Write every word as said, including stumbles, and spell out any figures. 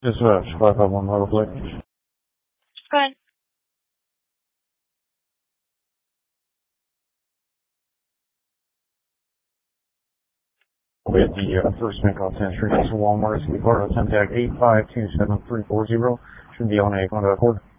Dispatch, five five one Motor Flight. Go ahead. With the uh, first make off ten Street, Walmart, Sweet Florida, ten tag eight five two seven three four zero. Should be on a contact cord.